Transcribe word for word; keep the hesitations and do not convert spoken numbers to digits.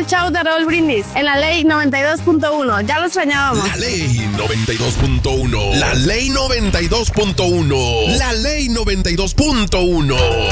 show de Raúl Brindis en la Ley noventa y dos punto uno. Ya lo extrañábamos. La Ley noventa y dos punto uno. La Ley noventa y dos punto uno. La Ley noventa y dos punto uno.